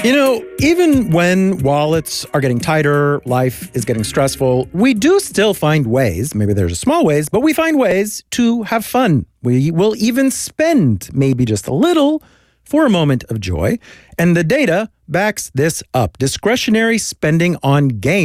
Even when wallets are getting tighter, life is getting stressful, we do still find ways, maybe there's small ways, but we find ways to have fun. We will even spend maybe just a little for a moment of joy. And the data backs this up. Discretionary spending on games